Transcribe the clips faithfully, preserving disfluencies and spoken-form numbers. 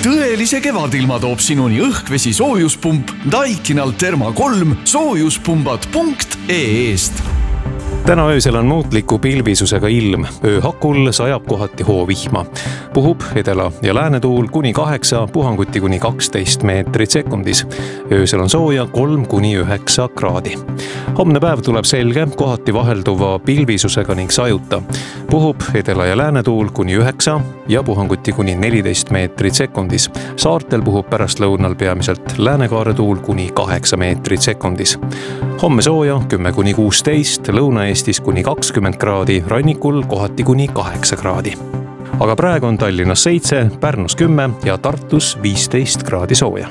Tõelise kevadilma toob sinuni õhkvesi soojuspump Daikinal Therma kolm soojuspumbad punkt ee-st. Täna öösel on muutliku pilvisusega ilm. Ööhakul sajab kohati hoovihma. Puhub edela- ja läänetuul kuni kaheksa, puhanguti kuni kaksteist meetrit sekundis. Öösel on sooja kolm kuni üheksa kraadi. Homne päev tuleb selge, kohati vahelduva pilvisusega ning sajuta. Puhub edela- ja läänetuul kuni üheksa ja puhanguti kuni neliteist meetrit sekundis. Saartel puhub pärast lõunal peamiselt läänekaaretuul kuni kaheksa meetrit sekundis. Homme sooja kümme kuni kuusteist, Lõuna-Eestis kuni kakskümmend kraadi, rannikul kohati kuni kaheksa kraadi. Aga praegu on Tallinnas seitse, Pärnus kümme ja Tartus viisteist kraadi sooja.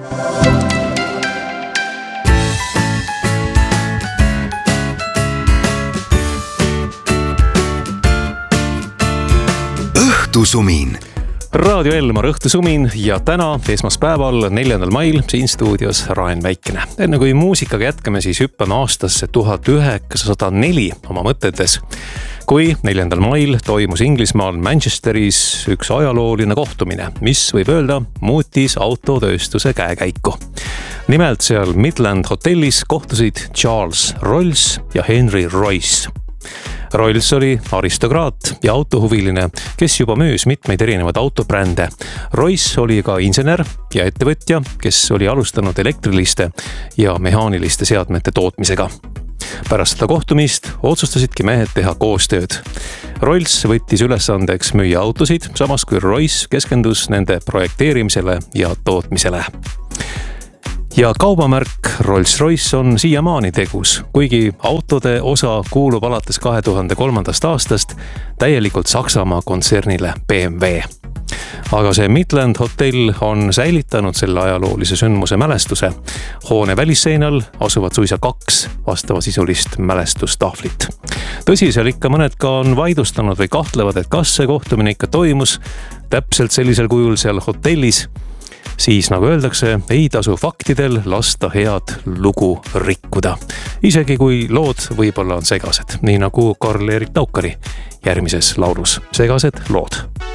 Õhtusumin. Raadio Elmar õhtusumin ja täna esmaspäeval neljandal mail siin stuudios Raen Väikene. Enne kui muusikaga jätkame, siis hüppame aastasse tuhat üheksasada neli oma mõtetes. Kui neljandal mail toimus Inglismaal Manchesteris üks ajalooline kohtumine, mis võib öelda muutis autotööstuse käekäiku. Nimelt seal Midland hotellis kohtusid Charles Rolls ja Henry Royce. Rolls oli aristokraat ja autohuviline, kes juba müüs mitmeid erinevaid autobrände. Royce oli ka insener ja ettevõtja, kes oli alustanud elektriliste ja mehaaniliste seadmete tootmisega. Pärast seda kohtumist otsustasidki mehed teha koostööd. Rolls võttis ülesandeks müüa autosid, samas kui Royce keskendus nende projekteerimisele ja tootmisele. Ja kaubamärk Rolls-Royce on siiamaani tegus, kuigi autode osa kuulub alates kahe tuhande kolmandast aastast täielikult Saksamaa kontsernile B M W. Aga see Midland hotell on säilitanud selle ajaloolise sündmuse mälestuse. Hoone välisseinal asuvad suisa kaks vastavasisulist mälestustahvlit. Tõsi, seal ikka mõned ka on vaidustanud või kahtlevad, et kas see kohtumine ikka toimus täpselt sellisel kujul seal hotellis. Siis nagu öeldakse, ei tasu faktidel lasta head lugu rikkuda. Isegi kui lood võib-olla on segased, nii nagu Karl-Erik Taukari järgmises laulus. Segased lood.